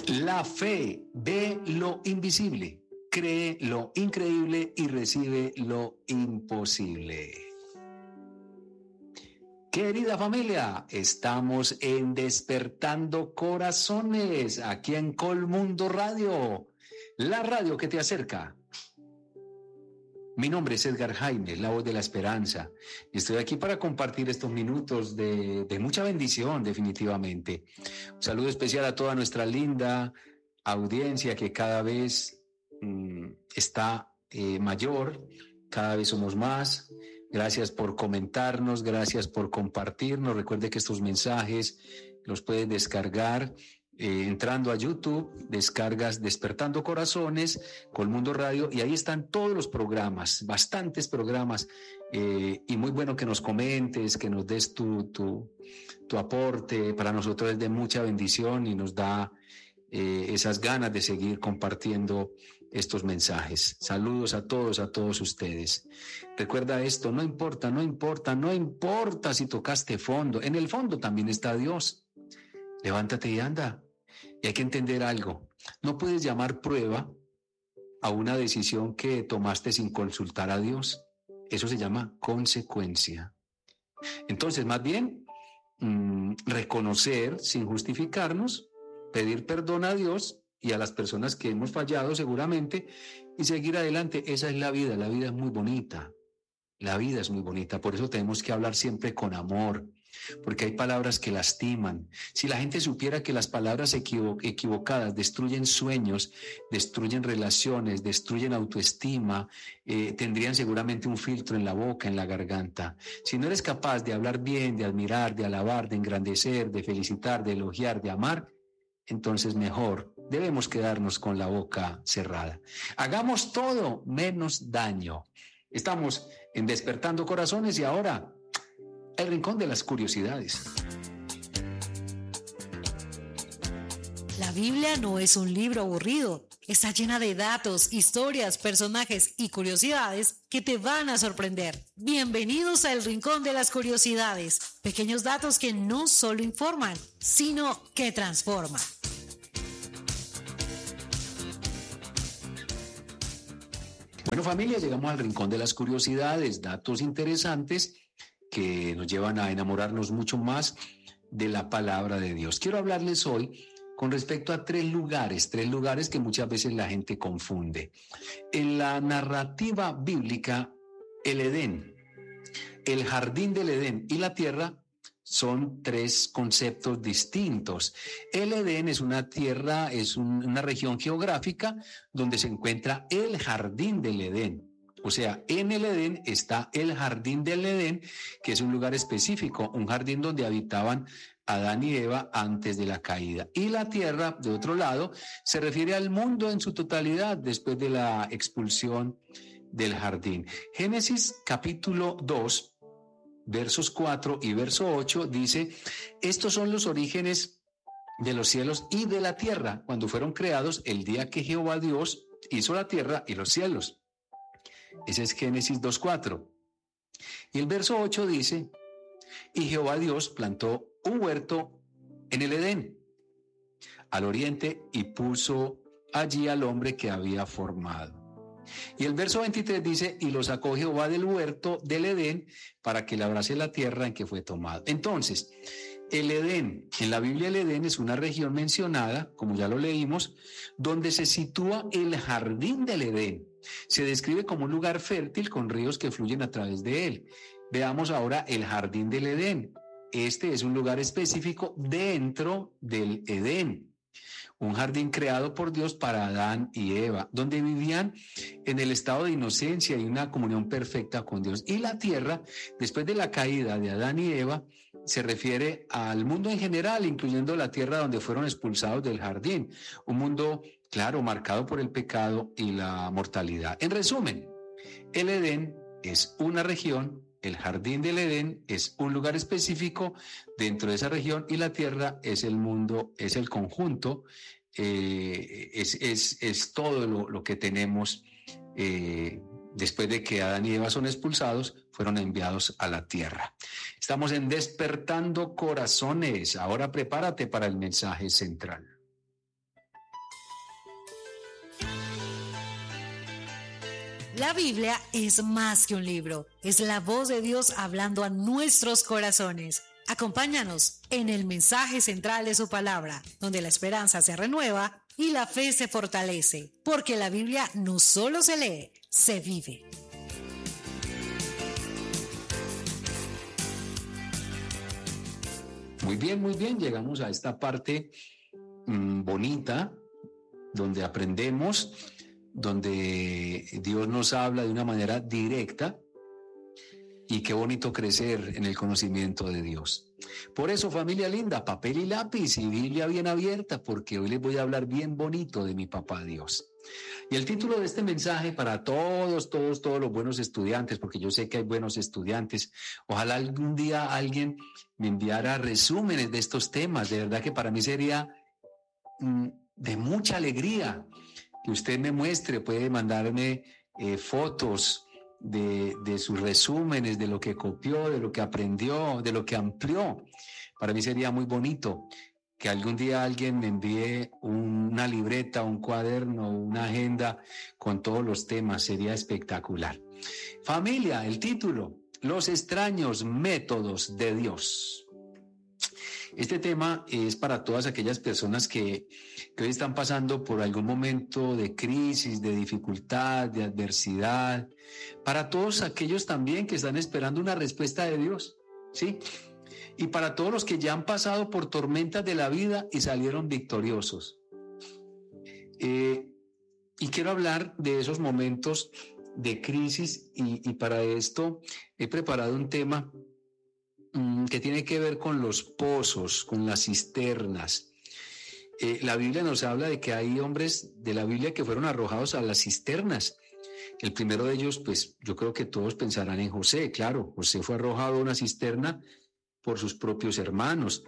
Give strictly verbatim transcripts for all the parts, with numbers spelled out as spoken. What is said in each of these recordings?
La fe ve lo invisible, cree lo increíble y recibe lo imposible. Querida familia, estamos en Despertando Corazones, aquí en Colmundo Radio, la radio que te acerca. Mi nombre es Edgar Jaime, la voz de la esperanza, y estoy aquí para compartir estos minutos de, de mucha bendición, definitivamente. Un saludo especial a toda nuestra linda audiencia que cada vez mmm, está eh, mayor, cada vez somos más. Gracias por comentarnos, gracias por compartirnos. Recuerde que estos mensajes los puedes descargar Eh, entrando a YouTube, descargas Despertando Corazones, Colmundo Radio, y ahí están todos los programas, bastantes programas, eh, y muy bueno que nos comentes, que nos des tu, tu, tu aporte. Para nosotros es de mucha bendición y nos da eh, esas ganas de seguir compartiendo estos mensajes. Saludos a todos, a todos ustedes. Recuerda esto, no importa, no importa, no importa si tocaste fondo, en el fondo también está Dios. Levántate y anda. Y hay que entender algo, no puedes llamar prueba a una decisión que tomaste sin consultar a Dios. Eso se llama consecuencia. Entonces, más bien, mmm, reconocer sin justificarnos, pedir perdón a Dios y a las personas que hemos fallado seguramente y seguir adelante. Esa es la vida, la vida es muy bonita, la vida es muy bonita, por eso tenemos que hablar siempre con amor. Porque hay palabras que lastiman. Si la gente supiera que las palabras equivo- equivocadas destruyen sueños, destruyen relaciones, destruyen autoestima, eh, tendrían seguramente un filtro en la boca, en la garganta. Si no eres capaz de hablar bien, de admirar, de alabar, de engrandecer, de felicitar, de elogiar, de amar, entonces mejor debemos quedarnos con la boca cerrada. Hagamos todo menos daño. Estamos en Despertando Corazones y ahora el rincón de las curiosidades. La Biblia no es un libro aburrido. Está llena de datos, historias, personajes y curiosidades que te van a sorprender. Bienvenidos al Rincón de las Curiosidades. Pequeños datos que no solo informan, sino que transforman. Bueno, familia, llegamos al Rincón de las Curiosidades, datos interesantes que nos llevan a enamorarnos mucho más de la palabra de Dios. Quiero hablarles hoy con respecto a tres lugares, tres lugares que muchas veces la gente confunde. En la narrativa bíblica, el Edén, el jardín del Edén y la tierra son tres conceptos distintos. El Edén es una tierra, es un, una región geográfica donde se encuentra el jardín del Edén. O sea, en el Edén está el jardín del Edén, que es un lugar específico, un jardín donde habitaban Adán y Eva antes de la caída. Y la tierra, de otro lado, se refiere al mundo en su totalidad después de la expulsión del jardín. Génesis capítulo dos, versos cuatro y verso ocho dice: estos son los orígenes de los cielos y de la tierra, cuando fueron creados el día que Jehová Dios hizo la tierra y los cielos. Ese es Génesis dos cuatro. Y el verso ocho dice: y Jehová Dios plantó un huerto en el Edén, al oriente, y puso allí al hombre que había formado. Y el verso veintitrés dice: y lo sacó Jehová del huerto del Edén para que labrase la tierra en que fue tomado. Entonces, el Edén, en la Biblia el Edén es una región mencionada, como ya lo leímos, donde se sitúa el jardín del Edén. Se describe como un lugar fértil con ríos que fluyen a través de él. Veamos ahora el jardín del Edén. Este es un lugar específico dentro del Edén. Un jardín creado por Dios para Adán y Eva, donde vivían en el estado de inocencia y una comunión perfecta con Dios. Y la tierra, después de la caída de Adán y Eva, se refiere al mundo en general, incluyendo la tierra donde fueron expulsados del jardín. Un mundo, claro, marcado por el pecado y la mortalidad. En resumen, el Edén es una región, el jardín del Edén es un lugar específico dentro de esa región, y la tierra es el mundo, es el conjunto, eh, es, es, es todo lo, lo que tenemos eh, después de que Adán y Eva son expulsados, fueron enviados a la tierra. Estamos en Despertando Corazones. Ahora prepárate para el mensaje central. La Biblia es más que un libro, es la voz de Dios hablando a nuestros corazones. Acompáñanos en el mensaje central de su palabra, donde la esperanza se renueva y la fe se fortalece, porque la Biblia no solo se lee, se vive. Muy bien, muy bien, llegamos a esta parte mmm, bonita, donde aprendemos, donde Dios nos habla de una manera directa, y qué bonito crecer en el conocimiento de Dios. Por eso, familia linda, papel y lápiz y Biblia bien abierta, porque hoy les voy a hablar bien bonito de mi papá Dios. Y el título de este mensaje para todos, todos, todos los buenos estudiantes, porque yo sé que hay buenos estudiantes, ojalá algún día alguien me enviara resúmenes de estos temas. De verdad que para mí sería mmm, de mucha alegría que usted me muestre, puede mandarme eh, fotos de, de sus resúmenes, de lo que copió, de lo que aprendió, de lo que amplió. Para mí sería muy bonito que algún día alguien me envíe una libreta, un cuaderno, una agenda con todos los temas. Sería espectacular. Familia, el título: Los extraños métodos de Dios. Este tema es para todas aquellas personas que, que hoy están pasando por algún momento de crisis, de dificultad, de adversidad. Para todos aquellos también que están esperando una respuesta de Dios, ¿sí? Y para todos los que ya han pasado por tormentas de la vida y salieron victoriosos. Eh, y quiero hablar de esos momentos de crisis y, y para esto he preparado un tema que tiene que ver con los pozos, con las cisternas. Eh, la Biblia nos habla de que hay hombres de la Biblia que fueron arrojados a las cisternas. El primero de ellos, pues yo creo que todos pensarán en José. Claro, José fue arrojado a una cisterna por sus propios hermanos.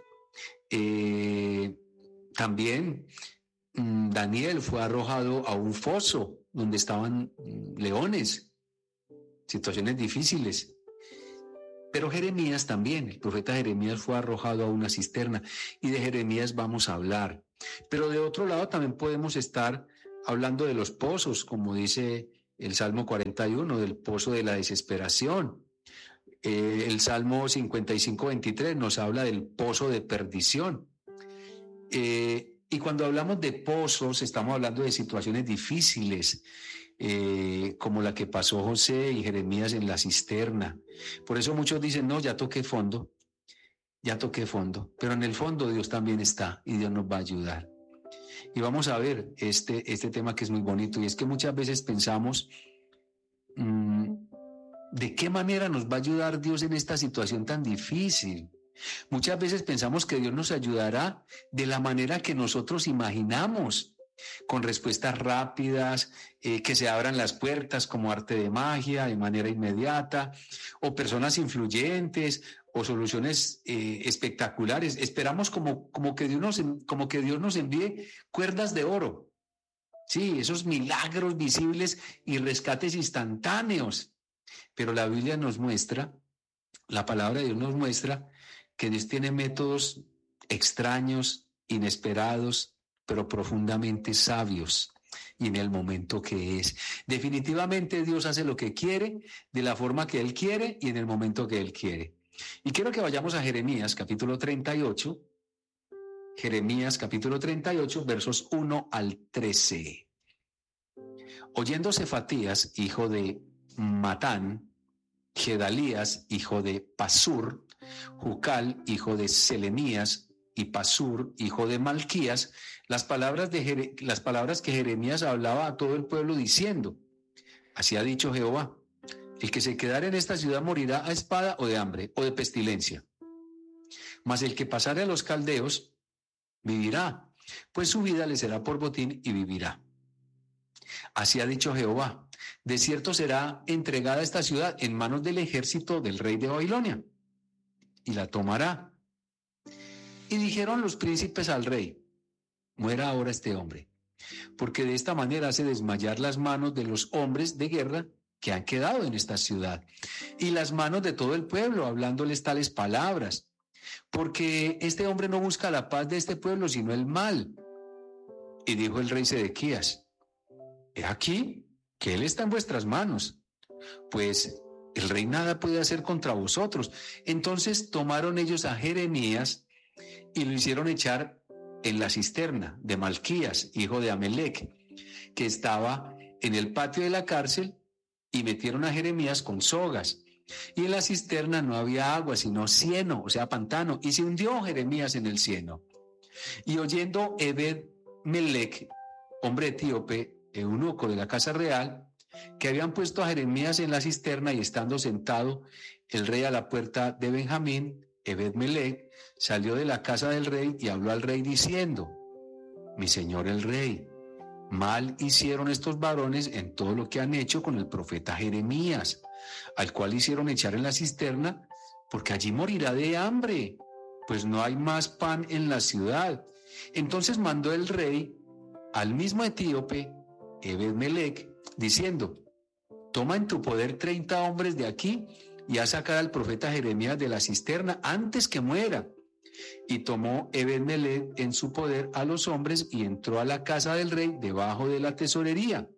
Eh, también mmm, Daniel fue arrojado a un foso donde estaban mmm, leones, situaciones difíciles. Pero Jeremías también, el profeta Jeremías fue arrojado a una cisterna, y de Jeremías vamos a hablar. Pero de otro lado también podemos estar hablando de los pozos, como dice el Salmo cuarenta y uno, del pozo de la desesperación. Eh, el Salmo cincuenta y cinco, veintitrés nos habla del pozo de perdición. Eh, y cuando hablamos de pozos, estamos hablando de situaciones difíciles, Eh, como la que pasó José y Jeremías en la cisterna. Por eso muchos dicen, no, ya toqué fondo, ya toqué fondo, pero en el fondo Dios también está y Dios nos va a ayudar. Y vamos a ver este, este tema que es muy bonito, y es que muchas veces pensamos, mmm, ¿de qué manera nos va a ayudar Dios en esta situación tan difícil? Muchas veces pensamos que Dios nos ayudará de la manera que nosotros imaginamos, con respuestas rápidas, eh, que se abran las puertas como arte de magia, de manera inmediata, o personas influyentes, o soluciones eh, espectaculares. Esperamos como, como, que Dios nos, como que Dios nos envíe cuerdas de oro. Sí, esos milagros visibles y rescates instantáneos. Pero la Biblia nos muestra, la palabra de Dios nos muestra que Dios tiene métodos extraños, inesperados, pero profundamente sabios, y en el momento que es. Definitivamente Dios hace lo que quiere, de la forma que Él quiere y en el momento que Él quiere. Y quiero que vayamos a Jeremías capítulo treinta y ocho, Jeremías capítulo treinta y ocho, versos uno al trece. Oyendo Cefatías, hijo de Matán, Gedalías, hijo de Pasur, Jucal, hijo de Selemías, y Pasur, hijo de Malquías, las palabras, de Jere, las palabras que Jeremías hablaba a todo el pueblo diciendo: así ha dicho Jehová, el que se quedare en esta ciudad morirá a espada o de hambre o de pestilencia. Mas el que pasare a los caldeos vivirá, pues su vida le será por botín y vivirá. Así ha dicho Jehová, de cierto será entregada esta ciudad en manos del ejército del rey de Babilonia, y la tomará. Y dijeron los príncipes al rey: muera ahora este hombre, porque de esta manera hace desmayar las manos de los hombres de guerra que han quedado en esta ciudad, y las manos de todo el pueblo, hablándoles tales palabras, porque este hombre no busca la paz de este pueblo, sino el mal. Y dijo el rey Sedequías: he aquí, que Él está en vuestras manos, pues el rey nada puede hacer contra vosotros. Entonces tomaron ellos a Jeremías y lo hicieron echar en la cisterna de Malquías, hijo de Amelec, que estaba en el patio de la cárcel, y metieron a Jeremías con sogas. Y en la cisterna no había agua, sino cieno, o sea, pantano, y se hundió Jeremías en el cieno. Y oyendo Ebed-Melec, hombre etíope, eunuco de la casa real, que habían puesto a Jeremías en la cisterna, y estando sentado el rey a la puerta de Benjamín, Ebed-Melec salió de la casa del rey y habló al rey diciendo: mi señor el rey, mal hicieron estos varones en todo lo que han hecho con el profeta Jeremías, al cual hicieron echar en la cisterna, porque allí morirá de hambre, pues no hay más pan en la ciudad. Entonces mandó el rey al mismo etíope, Ebed-Melec, diciendo: toma en tu poder treinta hombres de aquí y haz sacar al profeta Jeremías de la cisterna antes que muera. Y tomó Ebed-Melec en su poder a los hombres y entró a la casa del rey debajo de la tesorería.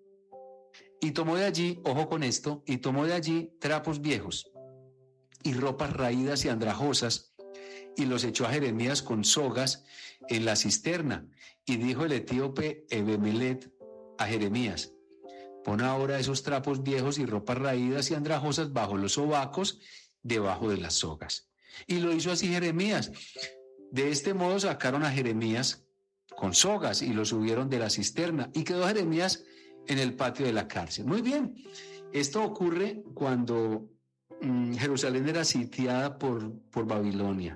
Y tomó de allí, ojo con esto, y tomó de allí trapos viejos y ropas raídas y andrajosas, y los echó a Jeremías con sogas en la cisterna. Y dijo el etíope Ebed-Melec a Jeremías: pon ahora esos trapos viejos y ropas raídas y andrajosas bajo los sobacos, debajo de las sogas. Y lo hizo así Jeremías. De este modo sacaron a Jeremías con sogas y lo subieron de la cisterna, y quedó Jeremías en el patio de la cárcel. Muy bien, esto ocurre cuando mm, Jerusalén era sitiada por, por Babilonia,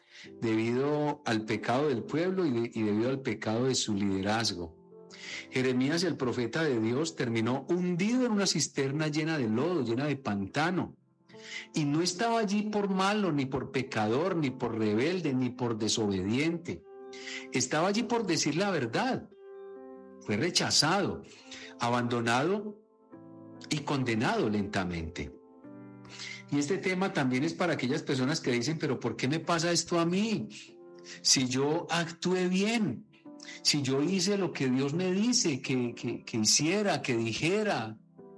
debido al pecado del pueblo y, de, y debido al pecado de su liderazgo. Jeremías, el profeta de Dios, terminó hundido en una cisterna llena de lodo, llena de pantano. Y no estaba allí por malo, ni por pecador, ni por rebelde, ni por desobediente. Estaba allí por decir la verdad. Fue rechazado, abandonado y condenado lentamente. Y este tema también es para aquellas personas que dicen: pero ¿por qué me pasa esto a mí? Si yo actué bien, si yo hice lo que Dios me dice que, que, que hiciera, que dijera.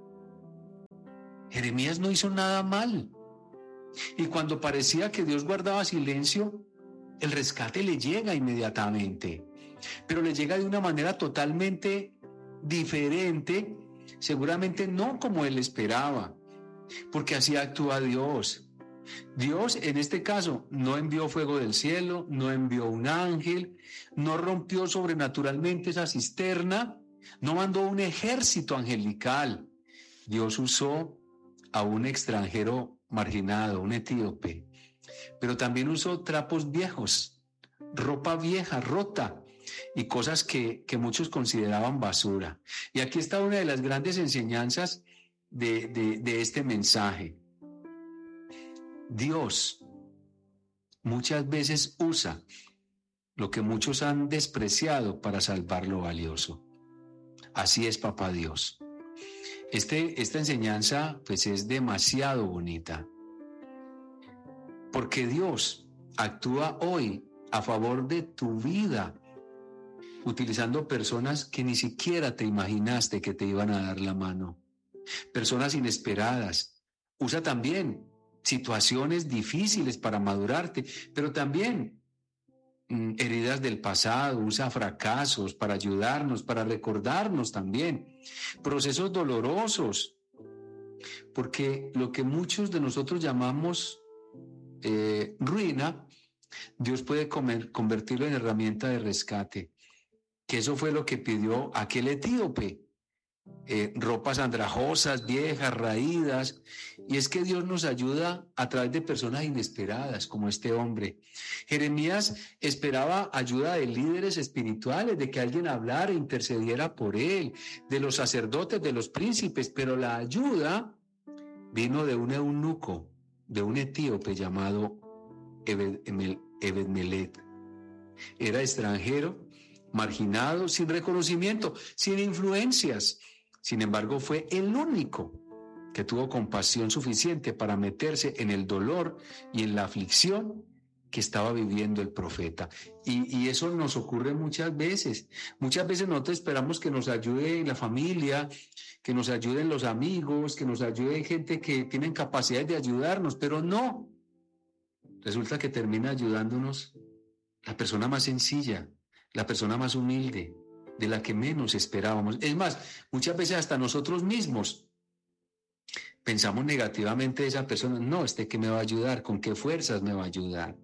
Jeremías no hizo nada mal. Y cuando parecía que Dios guardaba silencio, el rescate le llega inmediatamente. Pero le llega de una manera totalmente diferente, seguramente no como él esperaba, porque así actúa Dios. Dios, en este caso, no envió fuego del cielo, no envió un ángel, no rompió sobrenaturalmente esa cisterna, no mandó un ejército angelical. Dios usó a un extranjero marginado, un etíope, pero también usó trapos viejos, ropa vieja, rota, y cosas que, que muchos consideraban basura. Y aquí está una de las grandes enseñanzas de, de, de este mensaje. Dios muchas veces usa lo que muchos han despreciado para salvar lo valioso. Así es, Papá Dios. Este, esta enseñanza pues es demasiado bonita, porque Dios actúa hoy a favor de tu vida, utilizando personas que ni siquiera te imaginaste que te iban a dar la mano, personas inesperadas. Usa también situaciones difíciles para madurarte, pero también mm, heridas del pasado, usa fracasos para ayudarnos, para recordarnos también, procesos dolorosos, porque lo que muchos de nosotros llamamos eh, ruina, Dios puede comer, convertirlo en herramienta de rescate, que eso fue lo que pidió aquel etíope. Eh, ropas andrajosas, viejas, raídas, y es que Dios nos ayuda a través de personas inesperadas como este hombre. Jeremías esperaba ayuda de líderes espirituales, de que alguien hablara e intercediera por él, de los sacerdotes, de los príncipes, pero la ayuda vino de un eunuco, de un etíope llamado Ebed-Melec. Era extranjero, marginado, sin reconocimiento, sin influencias. Sin embargo, fue el único que tuvo compasión suficiente para meterse en el dolor y en la aflicción que estaba viviendo el profeta. Y, y eso nos ocurre muchas veces. Muchas veces nosotros esperamos que nos ayude la familia, que nos ayuden los amigos, que nos ayude gente que tienen capacidad de ayudarnos, pero no. Resulta que termina ayudándonos la persona más sencilla, la persona más humilde, de la que menos esperábamos. Es más, muchas veces hasta nosotros mismos pensamos negativamente de esa persona. No, ¿este qué me va a ayudar? ¿Con qué fuerzas me va a ayudar?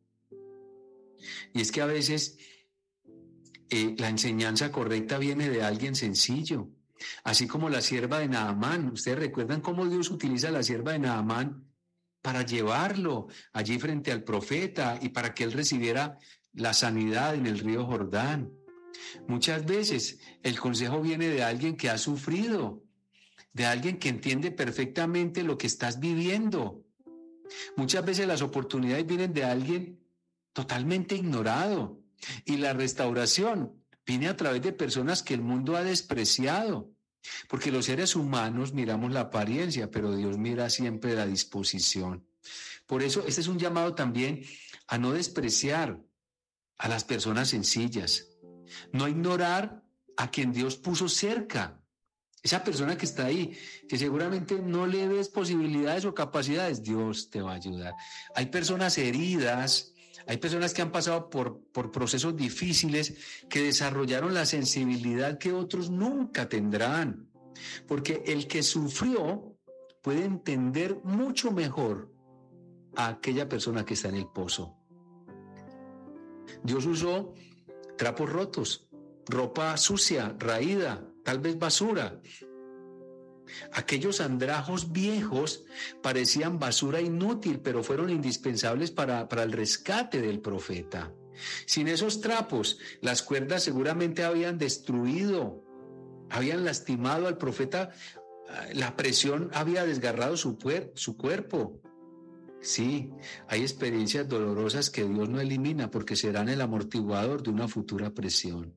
Y es que a veces eh, la enseñanza correcta viene de alguien sencillo, así como la sierva de Naamán. ¿Ustedes recuerdan cómo Dios utiliza a la sierva de Naamán para llevarlo allí frente al profeta y para que él recibiera la sanidad en el río Jordán? Muchas veces el consejo viene de alguien que ha sufrido, de alguien que entiende perfectamente lo que estás viviendo. Muchas veces las oportunidades vienen de alguien totalmente ignorado, y la restauración viene a través de personas que el mundo ha despreciado, porque los seres humanos miramos la apariencia, pero Dios mira siempre la disposición. Por eso este es un llamado también a no despreciar a las personas sencillas, no ignorar a quien Dios puso cerca. Esa persona que está ahí, que seguramente no le ves posibilidades o capacidades, Dios te va a ayudar. Hay personas heridas, hay personas que han pasado por, por procesos difíciles, que desarrollaron la sensibilidad que otros nunca tendrán. Porque el que sufrió puede entender mucho mejor a aquella persona que está en el pozo. Dios usó trapos rotos, ropa sucia, raída, tal vez basura. Aquellos andrajos viejos parecían basura inútil, pero fueron indispensables para, para el rescate del profeta. Sin esos trapos, las cuerdas seguramente habían destruido, habían lastimado al profeta, la presión había desgarrado su, puer- su cuerpo. Sí, hay experiencias dolorosas que Dios no elimina porque serán el amortiguador de una futura presión.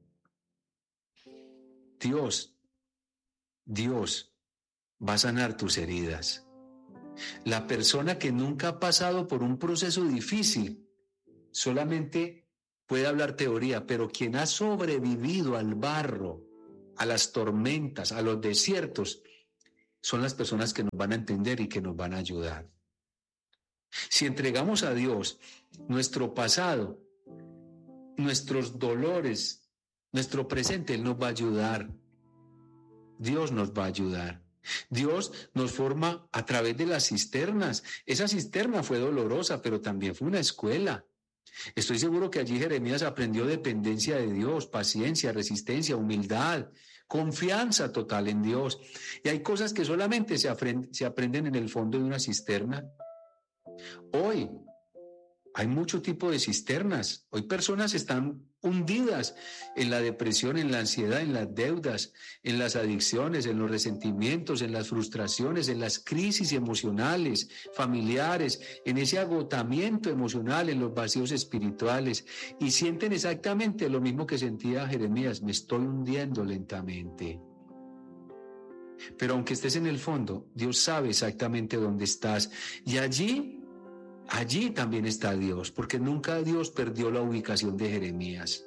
Dios, Dios va a sanar tus heridas. La persona que nunca ha pasado por un proceso difícil solamente puede hablar teoría, pero quien ha sobrevivido al barro, a las tormentas, a los desiertos, son las personas que nos van a entender y que nos van a ayudar. Si entregamos a Dios nuestro pasado, nuestros dolores, nuestro presente, Él nos va a ayudar. Dios nos va a ayudar. Dios nos forma a través de las cisternas. Esa cisterna fue dolorosa, pero también fue una escuela. Estoy seguro que allí Jeremías aprendió dependencia de Dios, paciencia, resistencia, humildad, confianza total en Dios. Y hay cosas que solamente se aprenden, se aprenden en el fondo de una cisterna. Hoy hay mucho tipo de cisternas. Hoy personas están hundidas en la depresión, en la ansiedad, en las deudas, en las adicciones, en los resentimientos, en las frustraciones, en las crisis emocionales, familiares, en ese agotamiento emocional, en los vacíos espirituales, y sienten exactamente lo mismo que sentía Jeremías: me estoy hundiendo lentamente. Pero aunque estés en el fondo, Dios sabe exactamente dónde estás, y allí Allí también está Dios, porque nunca Dios perdió la ubicación de Jeremías.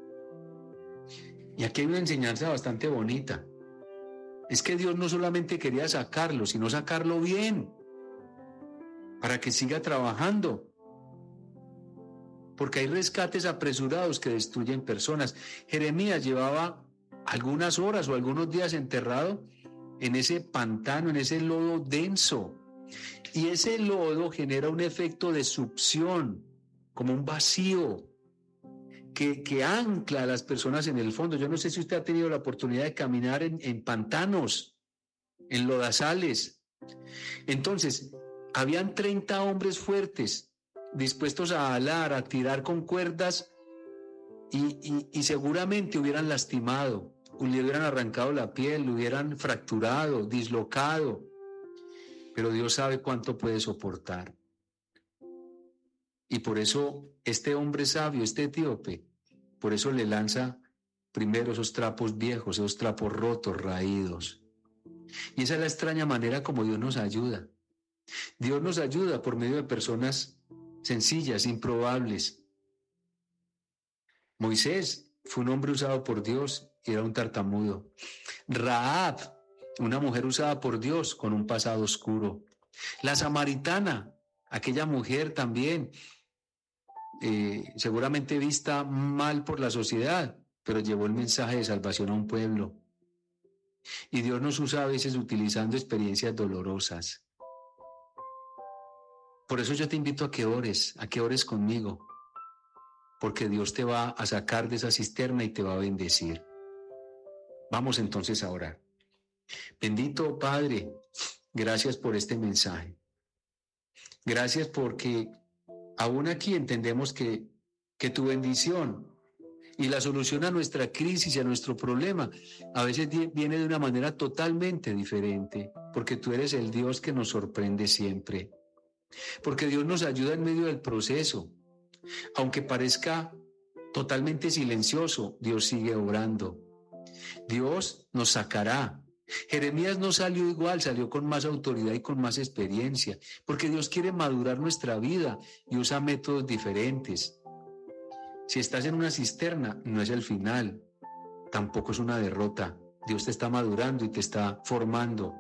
Y aquí hay una enseñanza bastante bonita. Es que Dios no solamente quería sacarlo, sino sacarlo bien, para que siga trabajando. Porque hay rescates apresurados que destruyen personas. Jeremías llevaba algunas horas o algunos días enterrado en ese pantano, en ese lodo denso. Y ese lodo genera un efecto de succión, como un vacío, que, que ancla a las personas en el fondo. Yo no sé si usted ha tenido la oportunidad de caminar en, en pantanos, en lodazales. Entonces, habían treinta hombres fuertes, dispuestos a alar, a tirar con cuerdas, y, y, y seguramente hubieran lastimado, le hubieran arrancado la piel, le hubieran fracturado, dislocado. Pero Dios sabe cuánto puede soportar. Y por eso este hombre sabio, este etíope, por eso le lanza primero esos trapos viejos, esos trapos rotos, raídos. Y esa es la extraña manera como Dios nos ayuda. Dios nos ayuda por medio de personas sencillas, improbables. Moisés fue un hombre usado por Dios y era un tartamudo. Rahab, una mujer usada por Dios con un pasado oscuro. La samaritana, aquella mujer también, eh, seguramente vista mal por la sociedad, pero llevó el mensaje de salvación a un pueblo. Y Dios nos usa a veces utilizando experiencias dolorosas. Por eso yo te invito a que ores, a que ores conmigo, porque Dios te va a sacar de esa cisterna y te va a bendecir. Vamos entonces a orar. Bendito Padre, gracias por este mensaje. Gracias porque aún aquí entendemos que, que tu bendición y la solución a nuestra crisis y a nuestro problema a veces viene de una manera totalmente diferente, porque tú eres el Dios que nos sorprende siempre, porque Dios nos ayuda en medio del proceso. Aunque parezca totalmente silencioso, Dios sigue obrando. Dios nos sacará. Jeremías no salió igual, salió con más autoridad y con más experiencia, porque Dios quiere madurar nuestra vida y usa métodos diferentes. Si estás en una cisterna, no es el final, tampoco es una derrota. Dios te está madurando y te está formando.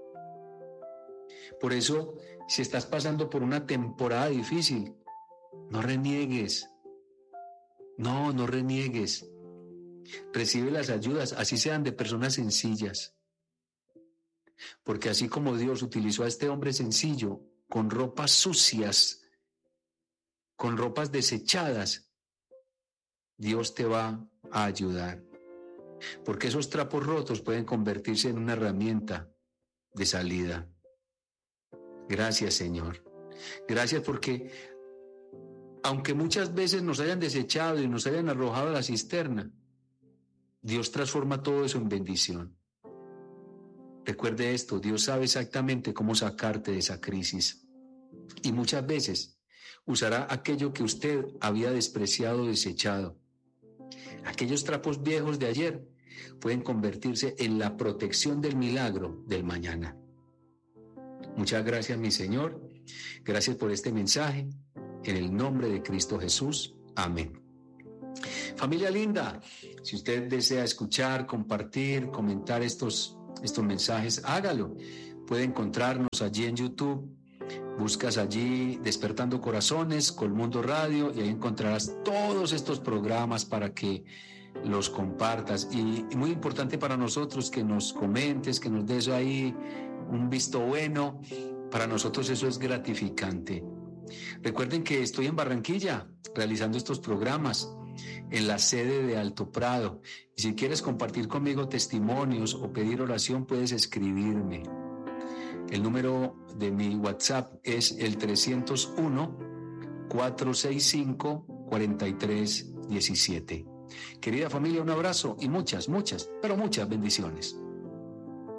Por eso, si estás pasando por una temporada difícil, no reniegues. No, no reniegues. Recibe las ayudas, así sean de personas sencillas. Porque así como Dios utilizó a este hombre sencillo, con ropas sucias, con ropas desechadas, Dios te va a ayudar. Porque esos trapos rotos pueden convertirse en una herramienta de salida. Gracias, Señor. Gracias porque, aunque muchas veces nos hayan desechado y nos hayan arrojado a la cisterna, Dios transforma todo eso en bendición. Recuerde esto, Dios sabe exactamente cómo sacarte de esa crisis. Y muchas veces usará aquello que usted había despreciado o desechado. Aquellos trapos viejos de ayer pueden convertirse en la protección del milagro del mañana. Muchas gracias, mi Señor. Gracias por este mensaje. En el nombre de Cristo Jesús. Amén. Familia linda, si usted desea escuchar, compartir, comentar estos, estos mensajes, hágalo. Puede encontrarnos allí en YouTube. Buscas allí Despertando Corazones, Colmundo Radio, y ahí encontrarás todos estos programas para que los compartas. Y, y muy importante para nosotros que nos comentes, que nos des ahí un visto bueno. Para nosotros eso es gratificante. Recuerden que estoy en Barranquilla realizando estos programas en la sede de Alto Prado. Y si quieres compartir conmigo testimonios o pedir oración, puedes escribirme. El número de mi WhatsApp es el trescientos uno, cuatrocientos sesenta y cinco, cuarenta y tres diecisiete. Querida familia, un abrazo y muchas, muchas, pero muchas bendiciones.